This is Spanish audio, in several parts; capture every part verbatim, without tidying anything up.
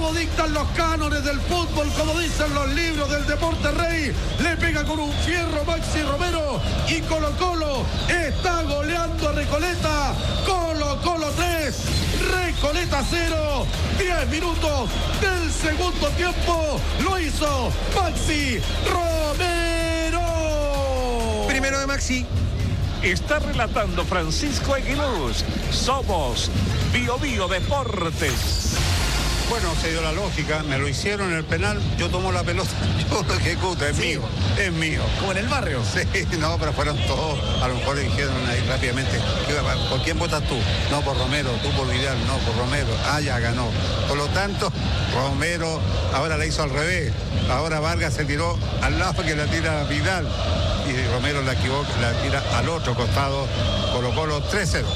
como dictan los cánones del fútbol, como dicen los libros del deporte rey. Le pega con un fierro Maxi Romero y Colo Colo está goleando a Recoleta. Colo Colo tres, Recoleta cero. diez minutos del segundo tiempo. Lo hizo Maxi Romero. Primero de Maxi. Está relatando Francisco Aguiluz. Somos Bio Bio Deportes. Bueno, se dio la lógica, me lo hicieron en el penal, yo tomo la pelota, yo lo ejecuto, es sí. mío, es mío. Como en el barrio. Sí, no, pero fueron todos, a lo mejor le dijeron ahí rápidamente, ¿por quién votas tú? No, por Romero, tú por Vidal, no, por Romero. Ah, ya ganó. Por lo tanto, Romero ahora la hizo al revés, ahora Vargas se tiró al lado que la tira Vidal y Romero la equivoca, la tira al otro costado, Colo Colo tres cero.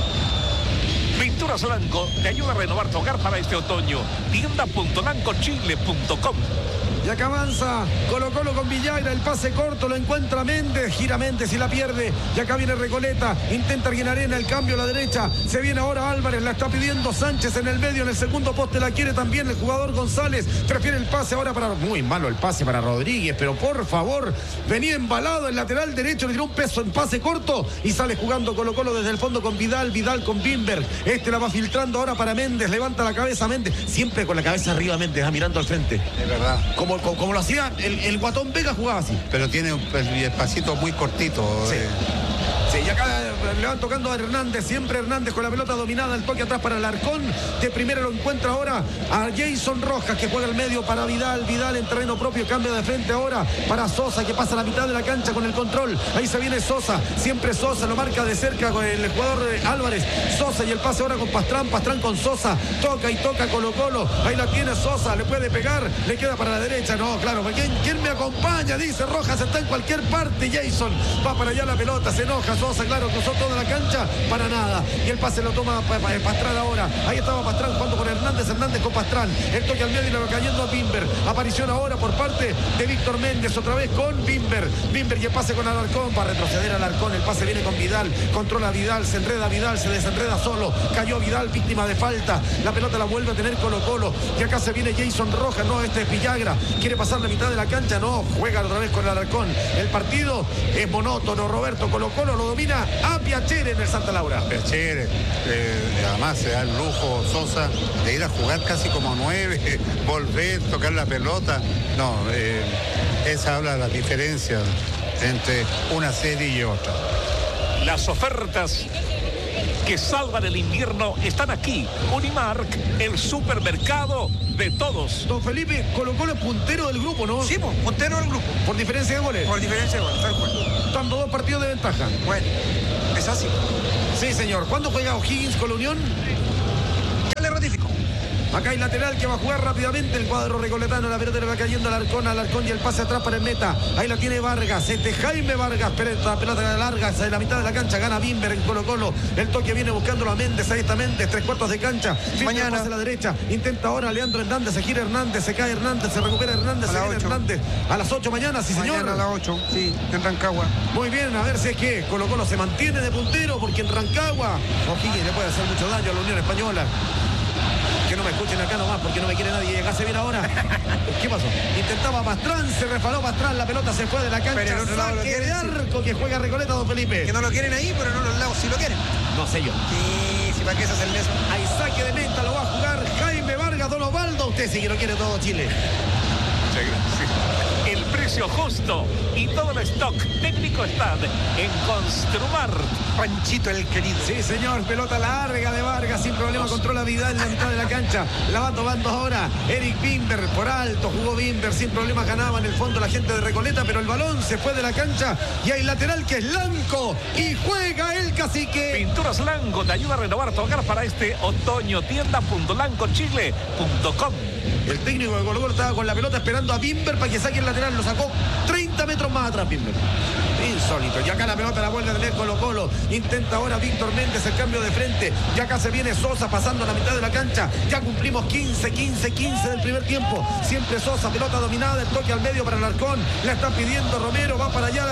Pinturas Lanco te ayuda a renovar tu hogar para este otoño. tienda punto lanco chile punto com. Y acá avanza Colo Colo con Villagra, el pase corto, lo encuentra Méndez, gira Méndez y la pierde. Y acá viene Recoleta, intenta Arena, el cambio a la derecha. Se viene ahora Álvarez, la está pidiendo Sánchez en el medio, en el segundo poste la quiere también el jugador González. Prefiere el pase ahora para... Muy malo el pase para Rodríguez, pero por favor, venía embalado el lateral derecho, le tiró un peso en pase corto y sale jugando Colo Colo desde el fondo con Vidal, Vidal con Bimberg. Este la va filtrando ahora para Méndez, levanta la cabeza Méndez, siempre con la cabeza arriba Méndez, va mirando al frente. Es verdad. Como Como, como lo hacía el, el Guatón Vega, jugaba así. Pero tiene un espacito muy cortito. Sí. Eh. Sí, y acá le van tocando a Hernández, siempre Hernández con la pelota dominada, el toque atrás para el Arcón. De primera lo encuentra ahora a Jason Rojas, que juega el medio para Vidal. Vidal en terreno propio, cambia de frente ahora para Sosa, que pasa a la mitad de la cancha con el control. Ahí se viene Sosa, siempre Sosa, lo marca de cerca con el jugador Álvarez. Sosa y el pase ahora con Pastrán, Pastrán con Sosa, toca y toca Colo Colo. Ahí la tiene Sosa, le puede pegar, le queda para la derecha. No, claro, ¿quién, quién me acompaña? Dice Rojas, está en cualquier parte. Jason va para allá la pelota, se enoja Sosa, claro, cruzó toda la cancha, para nada. Y el pase lo toma Pastrán ahora. Ahí estaba Pastrán jugando con Hernández, Hernández con Pastrán. El toque al medio y le va cayendo a Bimberg. Aparición ahora por parte de Víctor Méndez, otra vez con Bimberg. Bimberg y el pase con Alarcón, para retroceder al Alarcón. El pase viene con Vidal, controla Vidal, se enreda Vidal, se desenreda solo. Cayó Vidal, víctima de falta. La pelota la vuelve a tener Colo Colo. Y acá se viene Jason Rojas, no, este es Villagra. Quiere pasar la mitad de la cancha, no, juega otra vez con el Alarcón. El partido es monótono, Roberto. Colo Colo lo domina a Piacere en el Santa Laura. Piacere, eh, además se da el lujo Sosa de ir a jugar casi como nueve, volver, tocar la pelota. No, eh, esa habla de la diferencia entre una serie y otra. Las ofertas que salvan el invierno están aquí. Unimark, el supermercado de todos. Don Felipe, Colo Colo es puntero del grupo, ¿no? Sí, pues, puntero del grupo. Por diferencia de goles. Por diferencia de goles, tal cual. Dando dos partidos de ventaja. Bueno, es así. Sí, señor. ¿Cuándo juega O'Higgins con la Unión? Ya le ratifico. Acá hay lateral que va a jugar rápidamente el cuadro recoletano. La pelota le va cayendo al Alarcón, al Alarcón y el pase atrás para el meta. Ahí la tiene Vargas, este Jaime Vargas, pero esta pelota larga en la mitad de la cancha, gana Bimberg en Colo Colo. El toque viene buscándolo a Méndez, ahí está Méndez, tres cuartos de cancha. Mañana a la derecha, intenta ahora Leandro Hernández, se gira Hernández, se cae Hernández, se recupera Hernández, se viene Hernández. A las ocho mañana, sí señor. Mañana a las ocho, sí, en Rancagua. Muy bien, a ver si es que Colo Colo se mantiene de puntero, porque en Rancagua O'Higgins le puede hacer mucho daño a la Unión Española. Que no me escuchen acá nomás porque no me quiere nadie. Acá se viene ahora. ¿Qué pasó? Intentaba Pastrán, se refaló Pastrán, la pelota se fue de la cancha. Pero el otro lado lo quieren, de arco que juega Recoleta, don Felipe. Que no lo quieren ahí, pero en los lados sí lo quieren. No sé yo. Sí, sí, para qué se hacen eso. Hay saque de meta, lo va a jugar Jaime Vargas, don Osvaldo. Usted sí que lo quiere todo Chile. Muchas gracias. El precio justo y todo el stock técnico están en Construmar. Panchito el querido. Sí, señor, pelota larga de Vargas, sin problema, controla Vidal en la mitad de la cancha. La va tomando ahora Eric Bimberg, por alto, jugó Bimberg, sin problema ganaba en el fondo la gente de Recoleta, pero el balón se fue de la cancha y hay lateral que es Lanco y juega el Cacique. Pinturas Lanco te ayuda a renovar tu hogar para este otoño. tienda punto lanco chile punto com. El técnico de Colo Colo estaba con la pelota esperando a Bimberg para que saque el lateral, lo sacó treinta metros más atrás Bimberg. Insólito. Y acá la pelota la vuelve a tener Colo Colo. Intenta ahora Víctor Méndez el cambio de frente. Y acá se viene Sosa pasando a la mitad de la cancha. Ya cumplimos quince, quince, quince del primer tiempo. Siempre Sosa, pelota dominada, el toque al medio para el Alarcón. La está pidiendo Romero, va para allá